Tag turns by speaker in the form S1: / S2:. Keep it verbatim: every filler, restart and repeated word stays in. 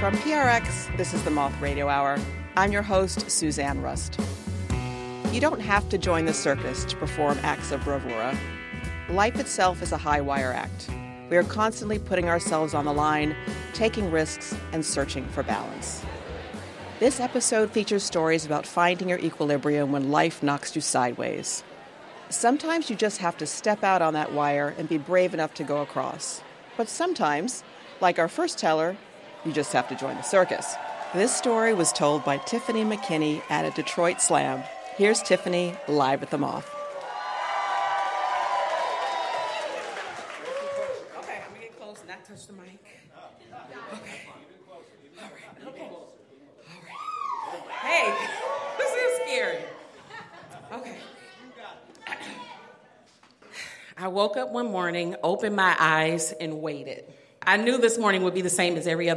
S1: From P R X, this is the Moth Radio Hour. I'm your host, Suzanne Rust. You don't have to join the circus to perform acts of bravura. Life itself is a high-wire act. We are constantly putting ourselves on the line, taking risks, and searching for balance. This episode features stories about finding your equilibrium when life knocks you sideways. Sometimes you just have to step out on that wire and be brave enough to go across. But sometimes, like our first teller, you just have to join the circus. This story was told by Tiffany McKinney at a Detroit Slam. Here's Tiffany live at the Moth.
S2: Okay, I'm gonna get close and not touch the mic. Okay. All right. Okay. All right. Hey, this is scary. Okay. I woke up one morning, opened my eyes, and waited. I knew this morning would be the same as every other